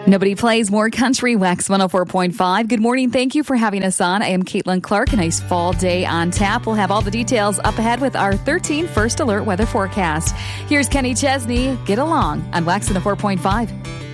Nobody plays more country. Wax 104.5. Good morning. Thank you for having us on. I am Caitlin Clark. A nice fall day on tap. We'll have all the details up ahead with our 13 First Alert weather forecast. Here's Kenny Chesney. Get along on Wax 104.5.